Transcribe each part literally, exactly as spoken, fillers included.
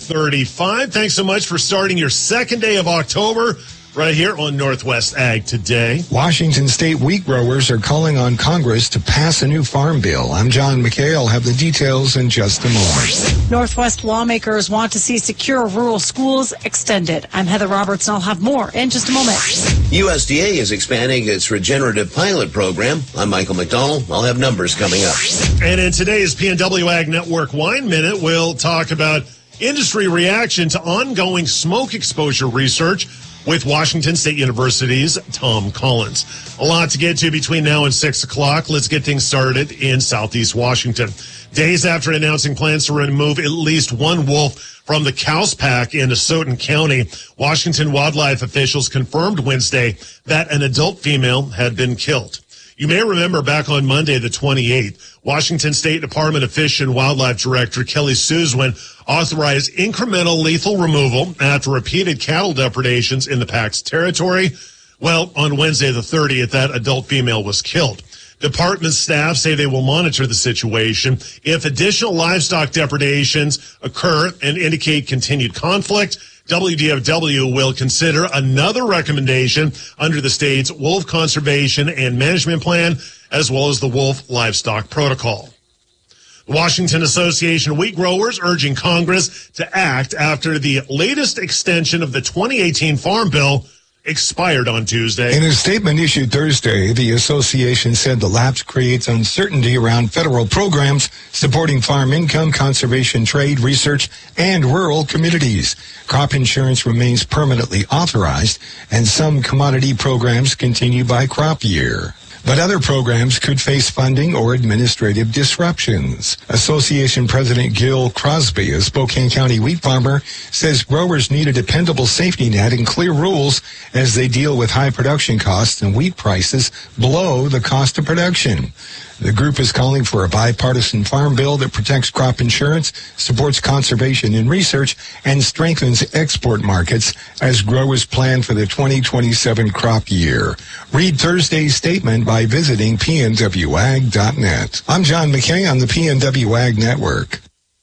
thirty-five. Thanks so much for starting your second day of October right here on Northwest Ag Today. Washington State wheat growers are calling on Congress to pass a new farm bill. I'm John McKay. I'll have the details in just a moment. Northwest lawmakers want to see secure rural schools extended. I'm Heather Roberts, and I'll have more in just a moment. U S D A is expanding its regenerative pilot program. I'm Michael McDonald. I'll have numbers coming up. And in today's P N W Ag Network Wine Minute, we'll talk about industry reaction to ongoing smoke exposure research with Washington State University's Tom Collins. A lot to get to between now and six o'clock. Let's get things started in Southeast Washington. Days after announcing plans to remove at least one wolf from the Cows Pack in Asotin County, Washington wildlife officials confirmed Wednesday that an adult female had been killed. You may remember back on Monday, the twenty-eighth, Washington State Department of Fish and Wildlife Director Kelly Suzwin authorized incremental lethal removal after repeated cattle depredations in the pack's territory. Well, on Wednesday, the thirtieth, that adult female was killed. Department staff say they will monitor the situation. If additional livestock depredations occur and indicate continued conflict, W D F W will consider another recommendation under the state's Wolf Conservation and Management Plan, as well as the Wolf Livestock Protocol. The Washington Association of Wheat Growers urging Congress to act after the latest extension of the twenty eighteen Farm Bill expired on Tuesday. In a statement issued Thursday, the association said the lapse creates uncertainty around federal programs supporting farm income, conservation, trade, research, and rural communities. Crop insurance remains permanently authorized, and some commodity programs continue by crop year. But other programs could face funding or administrative disruptions. Association President Gil Crosby, a Spokane County wheat farmer, says growers need a dependable safety net and clear rules as they deal with high production costs and wheat prices below the cost of production. The group is calling for a bipartisan farm bill that protects crop insurance, supports conservation and research, and strengthens export markets as growers plan for the twenty twenty-seven crop year. Read Thursday's statement by visiting P N W ag dot net. I'm John McKay on the P N W Ag Network.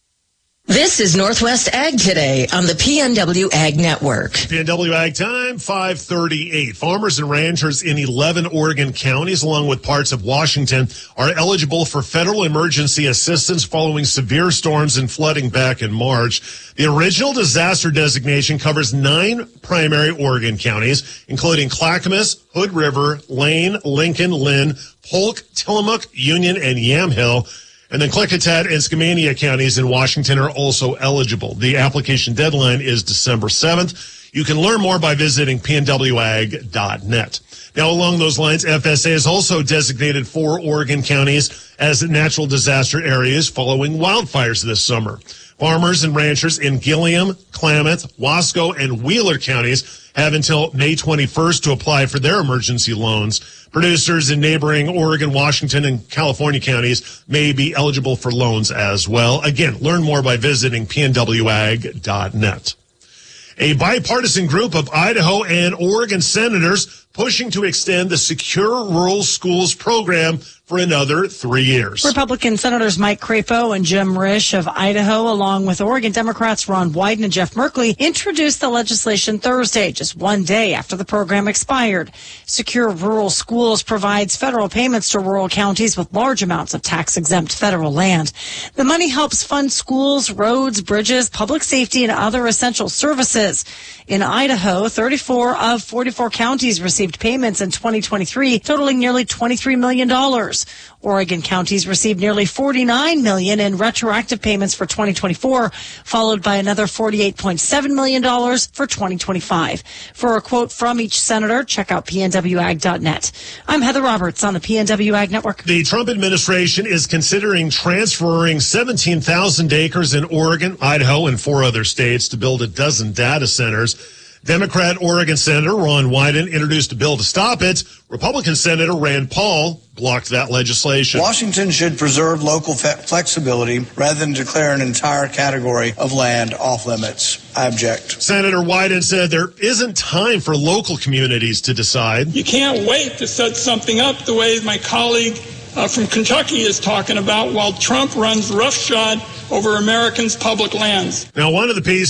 This is Northwest Ag Today on the P N W Ag Network. P N W Ag time, five thirty-eight. Farmers and ranchers in eleven Oregon counties, along with parts of Washington, are eligible for federal emergency assistance following severe storms and flooding back in March. The original disaster designation covers nine primary Oregon counties, including Clackamas, Hood River, Lane, Lincoln, Lynn, Polk, Tillamook, Union, and Yamhill. And then Klickitat and Skamania counties in Washington are also eligible. The application deadline is December seventh. You can learn more by visiting P N W ag dot net. Now, along those lines, F S A has also designated four Oregon counties as natural disaster areas following wildfires this summer. Farmers and ranchers in Gilliam, Klamath, Wasco, and Wheeler counties have until May twenty-first to apply for their emergency loans. Producers in neighboring Oregon, Washington, and California counties may be eligible for loans as well. Again, learn more by visiting P N W ag dot net. A bipartisan group of Idaho and Oregon senators pushing to extend the Secure Rural Schools program for another three years. Republican Senators Mike Crapo and Jim Risch of Idaho, along with Oregon Democrats Ron Wyden and Jeff Merkley, introduced the legislation Thursday, just one day after the program expired. Secure Rural Schools provides federal payments to rural counties with large amounts of tax-exempt federal land. The money helps fund schools, roads, bridges, public safety, and other essential services. In Idaho, thirty-four of forty-four counties received payments in twenty twenty-three, totaling nearly twenty-three million dollars. Oregon counties received nearly forty-nine million dollars in retroactive payments for twenty twenty-four, followed by another forty-eight point seven million dollars for twenty twenty-five. For a quote from each senator, check out P N W ag dot net. I'm Heather Roberts on the P N W Ag Network. The Trump administration is considering transferring seventeen thousand acres in Oregon, Idaho, and four other states to build a dozen data centers. Democrat Oregon Senator Ron Wyden introduced a bill to stop it. Republican Senator Rand Paul blocked that legislation. Washington should preserve local fe- flexibility rather than declare an entire category of land off limits. I object. Senator Wyden said there isn't time for local communities to decide. You can't wait to set something up the way my colleague uh, from Kentucky is talking about while Trump runs roughshod over Americans' public lands. Now, one of the pieces